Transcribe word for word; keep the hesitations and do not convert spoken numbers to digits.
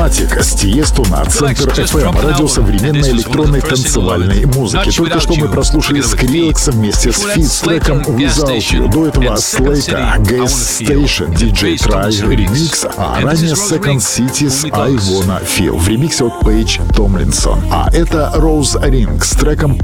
Matic с Tiesto на Центр эф эм, радио современной электронной танцевальной музыки. Только что мы прослушали Skrillex вместе с Фит с треком Without You. До этого Slater, Gas Station, ди джей Try ремикс, а ранее Second City с I Wanna Feel в ремиксе от Пейдж Томлинсон. А это Rose Ring с треком